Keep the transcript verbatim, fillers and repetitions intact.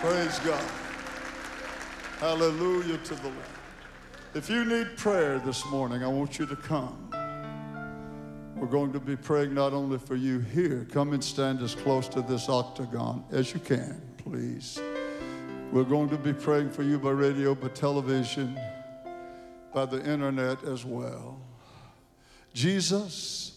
Praise God. Hallelujah to the Lord. If you need prayer this morning, I want you to come. We're going to be praying not only for you here. Come and stand as close to this octagon as you can, please. We're going to be praying for you by radio, by television, by the internet as well. Jesus,